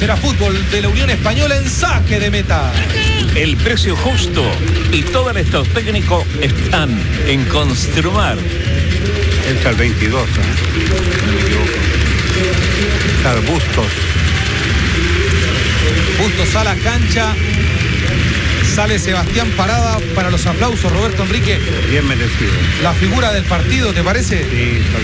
Será fútbol de la Unión Española en saque de meta. El precio justo y todo el staff técnico están en Construmar. Es al 22, no me equivoco. Al Bustos a la cancha. Sale Sebastián Parada para los aplausos, Roberto Enrique. Bien merecido. La figura del partido, ¿te parece? Sí,